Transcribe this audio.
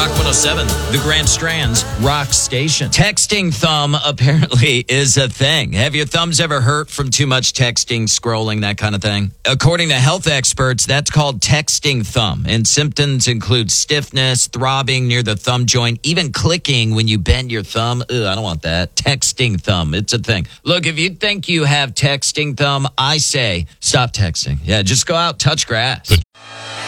Rock 107, the Grand Strand's rock station. Texting thumb apparently is a thing. Have your thumbs ever hurt from too much texting, scrolling, that kind of thing? According to health experts, that's called texting thumb. And symptoms include stiffness, throbbing near the thumb joint, even clicking when you bend your thumb. Ugh, I don't want that. Texting thumb. It's a thing. Look, if you think you have texting thumb, I say stop texting. Yeah, just go out, touch grass.